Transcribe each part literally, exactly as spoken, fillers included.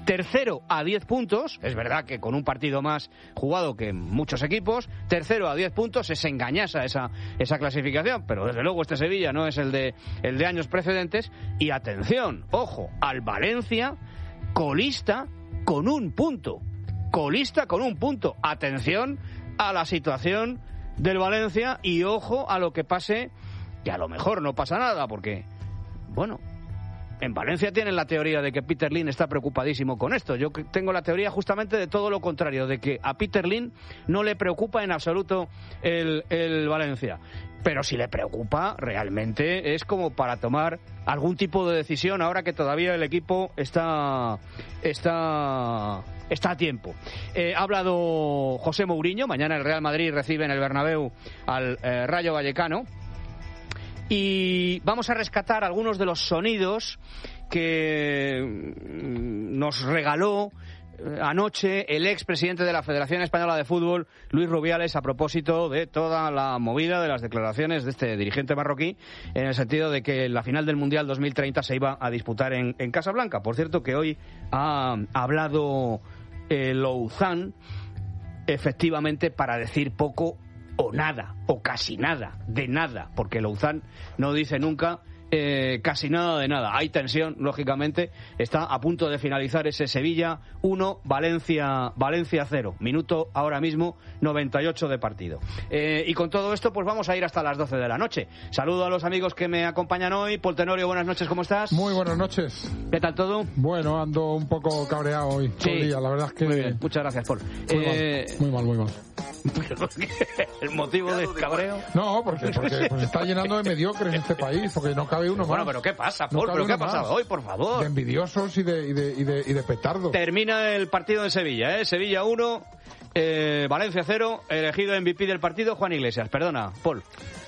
tercero a diez puntos, es verdad que con un partido más jugado que muchos equipos, tercero a diez puntos, es engañosa esa, esa clasificación, pero desde luego este Sevilla no es el de, el de años precedentes. Y atención, ojo, al Valencia, colista con un punto, colista con un punto, atención a la situación del Valencia y ojo a lo que pase, que a lo mejor no pasa nada, porque, bueno, en Valencia tienen la teoría de que Peter Lim está preocupadísimo con esto. Yo tengo la teoría justamente de todo lo contrario, de que a Peter Lim no le preocupa en absoluto el, el Valencia. Pero si le preocupa, realmente es como para tomar algún tipo de decisión ahora que todavía el equipo está está está a tiempo. Eh, ha hablado José Mourinho. Mañana el Real Madrid recibe en el Bernabéu al eh, Rayo Vallecano. Y vamos a rescatar algunos de los sonidos que nos regaló anoche el expresidente de la Federación Española de Fútbol, Luis Rubiales, a propósito de toda la movida de las declaraciones de este dirigente marroquí, en el sentido de que la final del Mundial dos mil treinta se iba a disputar en, en Casablanca. Por cierto, que hoy ha hablado eh, Louzán, efectivamente, para decir poco o nada, o casi nada, de nada, porque Louzán no dice nunca eh, casi nada de nada. Hay tensión, lógicamente. Está a punto de finalizar ese Sevilla uno, Valencia Valencia cero. Minuto ahora mismo noventa y ocho de partido. Eh, y con todo esto, pues vamos a ir hasta las doce de la noche. Saludo a los amigos que me acompañan hoy. Paul Tenorio, buenas noches, ¿cómo estás? Muy buenas noches. ¿Qué tal todo? Bueno, ando un poco cabreado hoy, todo sí. el día. La verdad es que... Muy bien, muchas gracias, Paul. Muy, eh... mal, muy mal, muy mal. ¿El motivo del cabreo? No, porque, porque pues está llenando de mediocres este país, porque no cabe uno bueno, más. Pero ¿qué pasa, Paul? No ¿Pero qué ha más. pasado hoy, por favor? De envidiosos y de, y de, y de, y de petardos. Termina el partido en Sevilla, ¿eh? Sevilla uno, eh, Valencia cero, elegido M V P del partido Juan Iglesias. Perdona, Paul.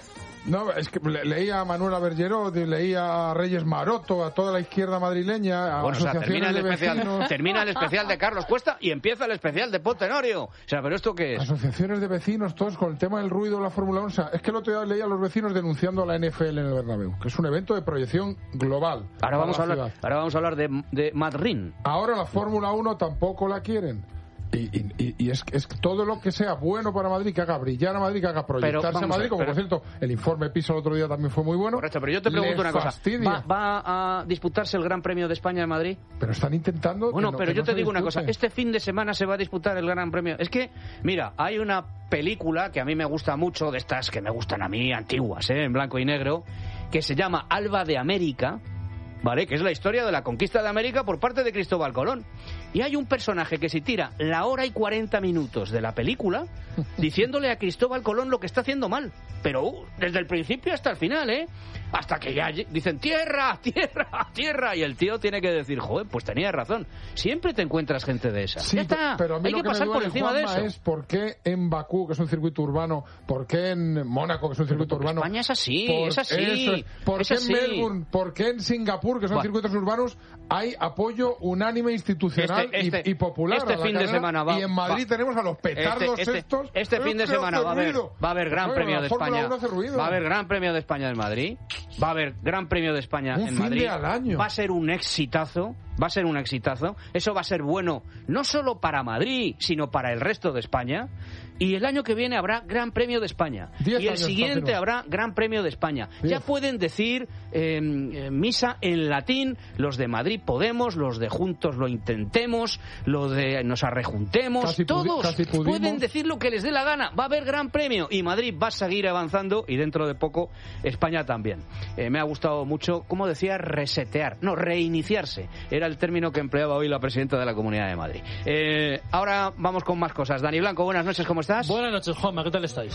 No, es que le, leía a Manuela Bergeró, leía a Reyes Maroto, a toda la izquierda madrileña, a bueno, asociaciones o sea, termina el de especial, vecinos. Termina el especial de Carlos Cuesta y empieza el especial de Paul Tenorio. O sea, ¿pero esto qué es? Asociaciones de vecinos, todos con el tema del ruido de la Fórmula uno. O sea, es que el otro día leía a los vecinos denunciando a la N F L en el Bernabéu, que es un evento de proyección global. Ahora vamos a hablar, ahora vamos a hablar de, de Madrid. Ahora la Fórmula uno tampoco la quieren. Y, y, y es, es todo lo que sea bueno para Madrid, que haga brillar a Madrid, que haga proyectarse a Madrid, como pero... por cierto, el informe PISA el otro día también fue muy bueno. Correcto, pero yo te pregunto una cosa. ¿Va, ¿Va a disputarse el Gran Premio de España en Madrid? Pero están intentando... Bueno, no, pero yo no te digo dispute. una cosa. Este fin de semana se va a disputar el Gran Premio. Es que, mira, hay una película que a mí me gusta mucho, de estas que me gustan a mí, antiguas, ¿eh? En blanco y negro, que se llama Alba de América, ¿vale? Que es la historia de la conquista de América por parte de Cristóbal Colón. Y hay un personaje que se tira la hora y cuarenta minutos de la película diciéndole a Cristóbal Colón lo que está haciendo mal. Pero uh, desde el principio hasta el final, ¿eh? Hasta que ya dicen tierra, tierra, tierra. Y el tío tiene que decir, joder, pues tenía razón. Siempre te encuentras gente de esa. Sí, ya está. Pero a mí hay lo que, que pasar me por duele, encima Juanma, de eso. Es por qué en Bakú, que es un circuito urbano, por qué en Mónaco, que es un circuito urbano. España es así, por, es así. Eso, ¿Por es qué así. en Melbourne, por qué en Singapur, que son bueno. circuitos urbanos, hay apoyo unánime institucional este, este, y, y popular? Este fin de semana va. Y en Madrid va, tenemos a los petardos este, este, estos. Este fin de semana va a haber, va a haber Gran bueno, Premio de España. Va a haber Gran Premio de España en Madrid. Va a haber Gran Premio de España un en fin Madrid. De al año. Va a ser un exitazo. Va a ser un exitazo. Eso va a ser bueno no solo para Madrid, sino para el resto de España. Y el año que viene habrá Gran Premio de España. Y el siguiente habrá Gran Premio de España. Diez. Ya pueden decir eh, misa en latín los de Madrid Podemos, los de Juntos lo intentemos, los de nos arrejuntemos. Casi todos casi pueden decir lo que les dé la gana. Va a haber Gran Premio y Madrid va a seguir avanzando y dentro de poco España también. Eh, me ha gustado mucho, ¿cómo decía? Resetear. No, reiniciarse. Era el término que empleaba hoy la presidenta de la Comunidad de Madrid. Eh, ahora vamos con más cosas. Dani Blanco, buenas noches, ¿cómo estás? Buenas noches, Juanma, ¿qué tal estáis?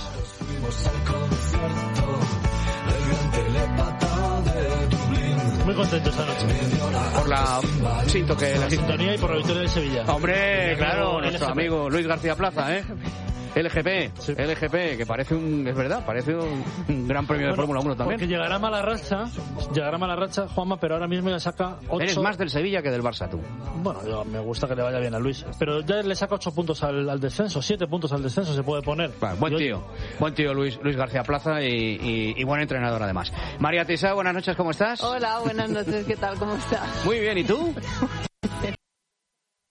Muy contento esta noche. Por la siento que la sintonía y por la victoria de Sevilla. Hombre, claro, nuestro L G P. amigo Luis García Plaza, ¿eh? L G P, sí. L G P, que parece un, es verdad, parece un, un gran premio bueno, de Fórmula uno también. Porque llegará mala racha, llegará mala racha, Juanma, pero ahora mismo ya saca ocho... Eres más del Sevilla que del Barça, tú. Bueno, yo, me gusta que le vaya bien a Luis, pero ya le saca ocho puntos al, al descenso, siete puntos al descenso se puede poner. Bueno, buen yo... tío, buen tío Luis, Luis García Plaza y, y, y buen entrenador además. María Tisa, buenas noches, ¿cómo estás? Hola, buenas noches, ¿qué tal? ¿Cómo estás? Muy bien, ¿y tú?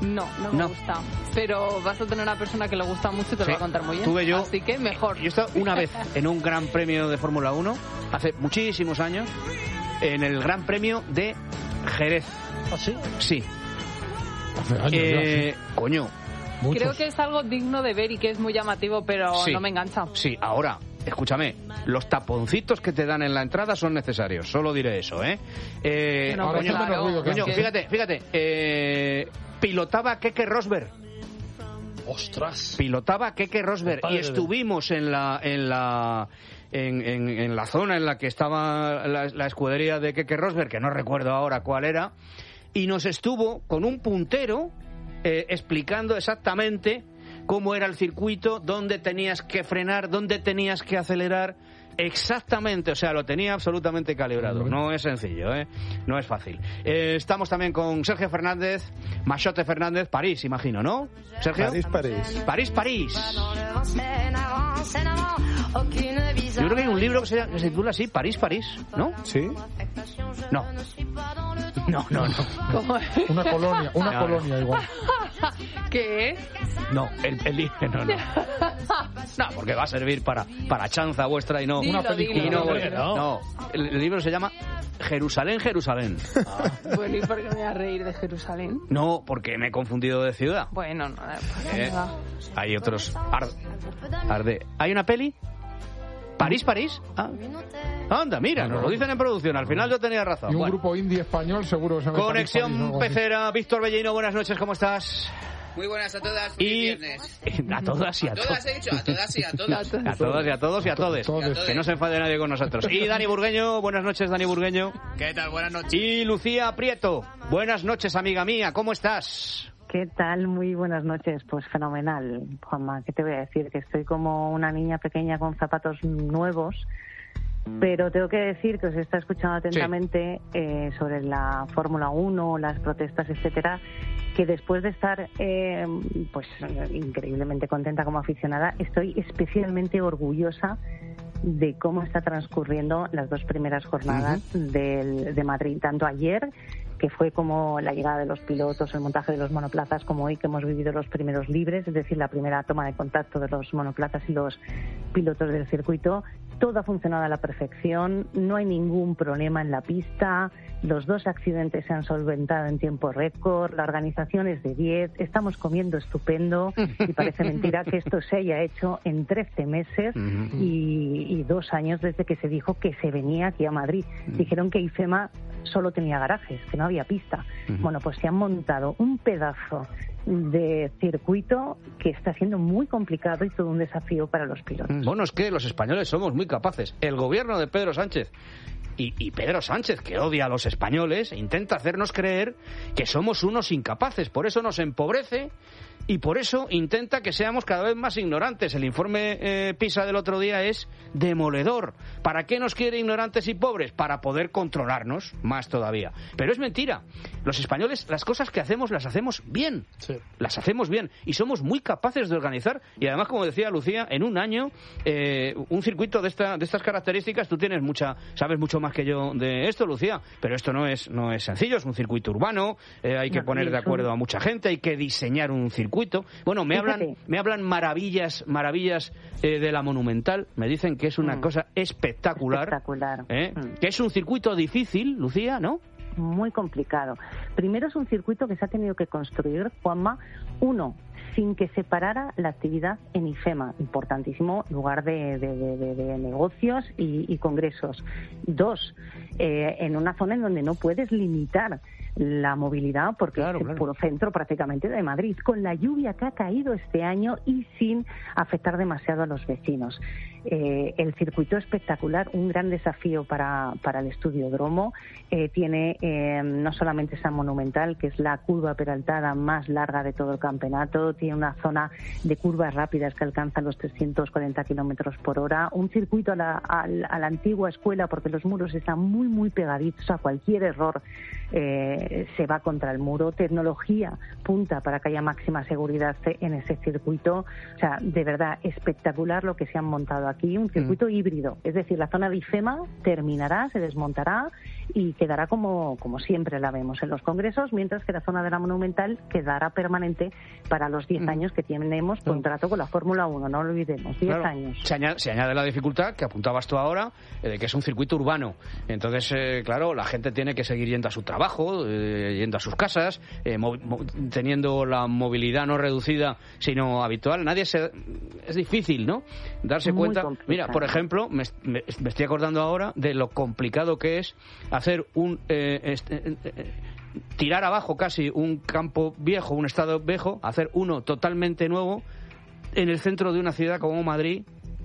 No, no me No. gusta. Pero vas a tener una persona que le gusta mucho y te Sí. lo va a contar muy bien. Tuve yo- Así que mejor. Yo he estado una vez en un Gran Premio de Fórmula uno, hace muchísimos años, en el Gran Premio de Jerez. ¿Ah, sí? Sí. Hace años Eh, ya, coño, sí. Muchos. Creo que es algo digno de ver y que es muy llamativo, pero Sí. no me engancha. sí, ahora, escúchame, los taponcitos que te dan en la entrada son necesarios, solo diré eso, ¿eh? eh Bueno, Ahora pues hace menos claro, ruido que coño, antes. fíjate, fíjate, eh, pilotaba Keke Rosberg. ¡Ostras! Pilotaba Keke Rosberg Padre y de- estuvimos en la en la en, en- en la zona en la que estaba la, la escudería de Keke Rosberg, que no recuerdo ahora cuál era, y nos estuvo con un puntero eh, explicando exactamente cómo era el circuito, dónde tenías que frenar, dónde tenías que acelerar. Exactamente, o sea, lo tenía absolutamente calibrado. No es sencillo, ¿eh? No es fácil. Eh, estamos también con Sergio Fernández, Machote Fernández, París, imagino, ¿no? Sergio. París, París. París, París. Yo creo que hay un libro que se, llama- que se titula así, París, París, ¿no? ¿Sí? No. No, no, no. ¿Cómo es? Una colonia, una No, colonia igual. ¿Qué? No, el, el libro, no, no. No, porque va a servir para, para chanza vuestra y no... Dilo, Una película. y no, dilo. Hombre, no. no, el, el libro se llama Jerusalén, Jerusalén. Bueno, ¿y por qué me voy a reír de Jerusalén? No, porque me he confundido de ciudad. Bueno, no, pues Eh, nada. hay otros... Ar- arde. ¿Hay una peli? ¿París, París? Ah. Anda, mira, nos lo dicen en producción. Al final yo tenía razón. Y un Bueno. grupo indie español seguro que se llama París, París, Conexión o algo así. Pecera, Víctor Bellino, buenas noches, ¿cómo estás? Muy buenas a todas, Y feliz viernes. a todas y a A todas todos. he dicho, a todas y a todas. A todas y a todos y a todes. Todes. Que no se enfade nadie con nosotros. Y Dani Burgueño, buenas noches, Dani Burgueño. ¿Qué tal? Buenas noches. Y Lucía Prieto, buenas noches, amiga mía, ¿cómo estás? ¿Qué tal? Muy buenas noches. Pues fenomenal, Juanma. ¿Qué te voy a decir? Que estoy como una niña pequeña con zapatos nuevos, pero tengo que decir que os he estado escuchando atentamente eh, sobre la Fórmula uno, las protestas, etcétera, que después de estar eh, pues increíblemente contenta como aficionada, estoy especialmente orgullosa de cómo está transcurriendo las dos primeras jornadas del, de Madrid, tanto ayer, que fue como la llegada de los pilotos, el montaje de los monoplazas, como hoy que hemos vivido los primeros libres, es decir, la primera toma de contacto de los monoplazas y los pilotos del circuito. Todo ha funcionado a la perfección, no hay ningún problema en la pista, los dos accidentes se han solventado en tiempo récord, la organización es de diez, estamos comiendo estupendo y parece mentira que esto se haya hecho en trece meses y, y dos años desde que se dijo que se venía aquí a Madrid. Dijeron que IFEMA solo tenía garajes, que no había pista. Bueno, pues se han montado un pedazo de circuito que está siendo muy complicado y todo un desafío para los pilotos. Bueno, es que los españoles somos muy capaces. El gobierno de Pedro Sánchez y, y Pedro Sánchez, que odia a los españoles, intenta hacernos creer que somos unos incapaces. Por eso nos empobrece y por eso intenta que seamos cada vez más ignorantes. El informe eh, PISA del otro día es demoledor. ¿Para qué nos quiere ignorantes y pobres? Para poder controlarnos más todavía. Pero es mentira. Los españoles, las cosas que hacemos, las hacemos bien. Sí. Las hacemos bien. Y somos muy capaces de organizar. Y además, como decía Lucía, en un año, eh, un circuito de, esta, de estas características, tú tienes mucha, sabes mucho más que yo de esto, Lucía. Pero esto no es, no es sencillo. Es un circuito urbano. Eh, hay que No, poner y de es acuerdo un- a mucha gente. Hay que diseñar un circuito. Bueno, me hablan, Fíjate. me hablan maravillas, maravillas eh, de la Monumental. Me dicen que es una Mm. cosa espectacular. Espectacular. ¿eh? Mm. Que es un circuito difícil, Lucía, ¿no? Muy complicado. Primero es un circuito que se ha tenido que construir, Juanma, uno, sin que separara la actividad en IFEMA, importantísimo lugar de, de, de, de- de negocios y, y congresos. Dos, eh, en una zona en donde no puedes limitar la movilidad porque Claro, es el claro. puro centro prácticamente de Madrid, con la lluvia que ha caído este año y sin afectar demasiado a los vecinos. Eh, el circuito espectacular, un gran desafío para, para el Estudiódromo. Eh, tiene eh, no solamente esa monumental, que es la curva peraltada más larga de todo el campeonato, tiene una zona de curvas rápidas que alcanza los trescientos cuarenta kilómetros por hora, un circuito a la, a, la- a la antigua escuela porque los muros están muy, muy pegaditos, a cualquier error eh, se va contra el muro, tecnología punta para que haya máxima seguridad en ese circuito. O sea, de verdad, espectacular lo que se han montado aquí, un circuito híbrido, es decir, la zona de IFEMA terminará, se desmontará y quedará como, como siempre la vemos en los congresos, mientras que la zona de la Monumental quedará permanente para los diez años que tenemos contrato con la Fórmula uno, no lo olvidemos, diez claro, años. Se añade, se añade la dificultad que apuntabas tú ahora, eh, de que es un circuito urbano. Entonces, eh, claro, la gente tiene que seguir yendo a su trabajo, eh, yendo a sus casas, eh, mo- mo- teniendo la movilidad no reducida, sino habitual. Nadie se... Es difícil, ¿no? Darse Muy cuenta. complicado. Mira, por ejemplo, me, me, me estoy acordando ahora de lo complicado que es hacer un... Eh, este, eh, eh, tirar abajo casi un campo viejo, un estadio viejo, hacer uno totalmente nuevo en el centro de una ciudad como Madrid,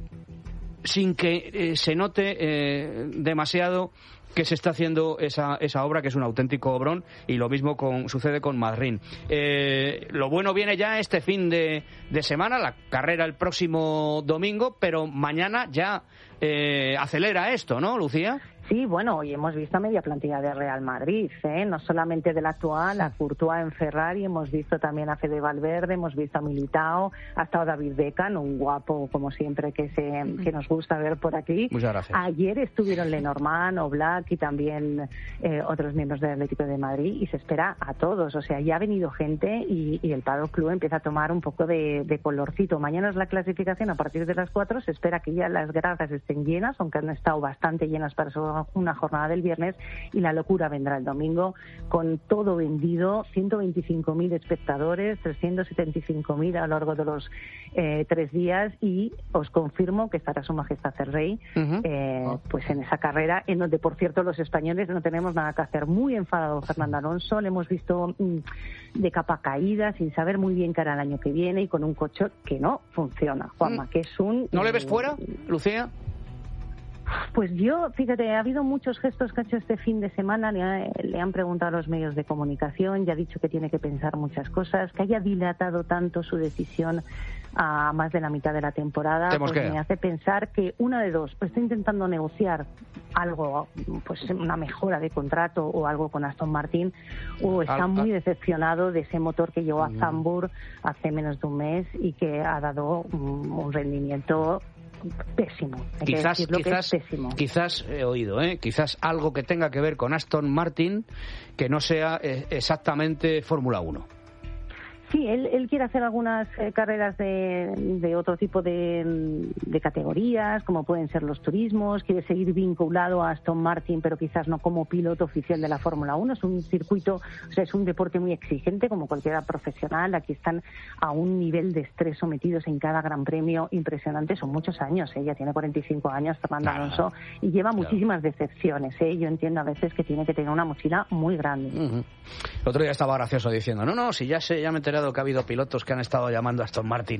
sin que eh, se note eh, demasiado que se está haciendo esa, esa obra, que es un auténtico obrón, y lo mismo con, sucede con Madrid. Eh, lo bueno viene ya este fin de, de semana, la carrera el próximo domingo, pero mañana ya eh, acelera esto, ¿no, Lucía? Sí, bueno, hoy hemos visto a media plantilla de Real Madrid, ¿eh? No solamente del actual, a Courtois en Ferrari, hemos visto también a Fede Valverde, hemos visto a Militao, ha estado David Beckham, un guapo como siempre que se que nos gusta ver por aquí. Muchas gracias. Ayer estuvieron Lenormand, Oblak y también eh, otros miembros del Atlético de Madrid, y se espera a todos, o sea, ya ha venido gente y, y el Paddock Club empieza a tomar un poco de, de colorcito. Mañana es la clasificación a partir de las cuatro, se espera que ya las gradas estén llenas, aunque han estado bastante llenas para su una jornada del viernes, y la locura vendrá el domingo con todo vendido, ciento veinticinco mil espectadores, trescientos setenta y cinco mil a lo largo de los eh, tres días, y os confirmo que estará Su Majestad el Rey Uh-huh. eh, pues en esa carrera, en donde por cierto los españoles no tenemos nada que hacer. Muy enfadado Fernando Alonso, le hemos visto mm, de capa caída, sin saber muy bien qué hará el año que viene, y con un coche que no funciona, Juanma, Mm. que es un... ¿No le ves fuera, Lucía? Pues yo, fíjate, ha habido muchos gestos que ha hecho este fin de semana, le, ha- le han preguntado a los medios de comunicación, ya ha dicho que tiene que pensar muchas cosas, que haya dilatado tanto su decisión a más de la mitad de la temporada, Tenemos pues que- me hace pensar que una de dos, pues está intentando negociar algo, pues una mejora de contrato o algo con Aston Martin, o está Al- muy al- decepcionado de ese motor que llegó a Zandvoort hace menos de un mes y que ha dado un, un rendimiento pésimo. Hay que Quizás, decirlo que quizás, es pésimo. quizás he oído, ¿eh? Quizás algo que tenga que ver con Aston Martin que no sea eh, exactamente Fórmula uno. Sí, él, él quiere hacer algunas eh, carreras de, de otro tipo de, de categorías, como pueden ser los turismos, quiere seguir vinculado a Aston Martin, pero quizás no como piloto oficial de la Fórmula uno. Es un circuito, o sea, es un deporte muy exigente, como cualquiera profesional. Aquí están a un nivel de estrés sometidos en cada gran premio impresionante. Son muchos años, ¿eh? Ya tiene cuarenta y cinco años Fernando Claro. Alonso, y lleva Claro. muchísimas decepciones, ¿eh? Yo entiendo a veces que tiene que tener una mochila muy grande. Uh-huh. El otro día estaba gracioso diciendo, no, no, si ya sé, ya me he enterado que ha habido pilotos que han estado llamando a Aston Martin.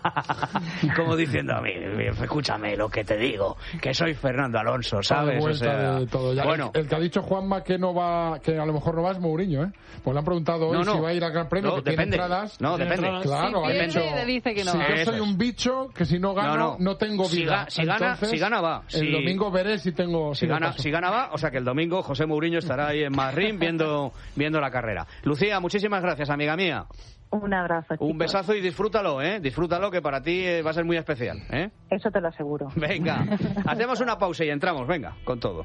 Como diciendo a mí, escúchame lo que te digo, que soy Fernando Alonso, ¿sabes? Todo O vuelta sea, de todo. Ya, bueno, el, el que ha dicho Juanma que no va, que a lo mejor no va es Mourinho, ¿eh? Pues le han preguntado hoy No, no. si va a ir al Gran Premio, No, que tiene depende. entradas. No, Tiene depende. entradas. Claro, Si ha pierde, dicho, le dice que no. si yo Eso soy es. un bicho, que si no gano, No, no, no. tengo Si vida. ga- si gana- Entonces, si gana, va. El Si- domingo veré si tengo... si me gana, paso. si gana va, o sea que el domingo José Mourinho estará ahí en Madrid viendo, viendo la carrera. Lucía, muchísimas gracias, amiga mía. Un abrazo, chicos. Un besazo y disfrútalo, ¿eh? Disfrútalo, que para ti eh, va a ser muy especial, ¿eh? Eso te lo aseguro. Venga, hacemos una pausa y entramos, venga, con todo.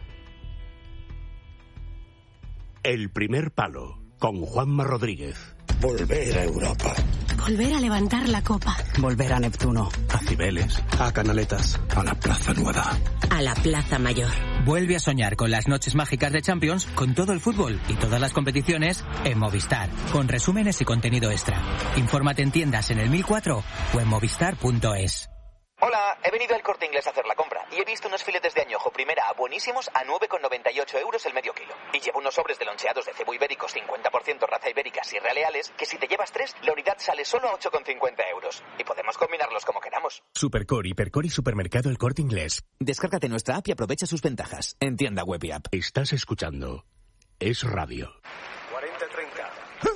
El primer palo, con Juanma Rodríguez. Volver a Europa. Volver a levantar la copa. Volver a Neptuno. A Cibeles. A Canaletas. A la Plaza Nueva. A la Plaza Mayor. Vuelve a soñar con las noches mágicas de Champions, con todo el fútbol y todas las competiciones en Movistar, con resúmenes y contenido extra. Infórmate en tiendas en el mil cuatro o en movistar punto es. Hola, he venido al Corte Inglés a hacer la compra y he visto unos filetes de añojo primera A buenísimos a nueve con noventa y ocho euros el medio kilo. Y llevo unos sobres de loncheados de cebo ibéricos cincuenta por ciento raza ibérica Sierra Leales, que si te llevas tres, la unidad sale solo a ocho con cincuenta euros. Y podemos combinarlos como queramos. Supercor, Hipercor y Supermercado El Corte Inglés. Descárgate nuestra app y aprovecha sus ventajas. En tienda web y app. Estás escuchando Es Radio. cuarenta treinta.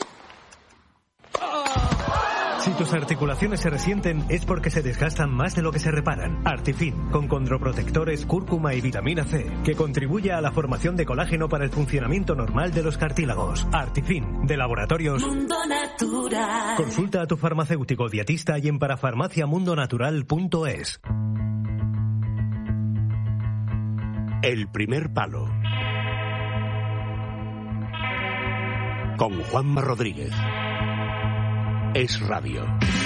Si tus articulaciones se resienten es porque se desgastan más de lo que se reparan. Artifin, con condroprotectores, cúrcuma y vitamina C, que contribuye a la formación de colágeno para el funcionamiento normal de los cartílagos. Artifin, de Laboratorios Mundo Natural. Consulta a tu farmacéutico dietista y en parafarmaciamundonatural punto es. El primer palo. con Juanma Rodríguez. Es Radio.